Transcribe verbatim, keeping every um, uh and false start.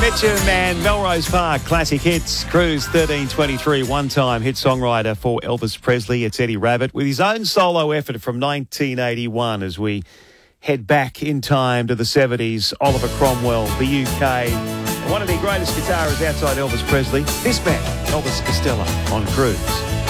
Mitchum and Melrose Park, classic hits. Cruise thirteen twenty-three, one-time hit songwriter for Elvis Presley. It's Eddie Rabbitt with his own solo effort from nineteen eighty-one as we head back in time to the seventies. Oliver Cromwell, the U K. One of the greatest guitarists outside Elvis Presley. This man, Elvis Costello, on Cruise.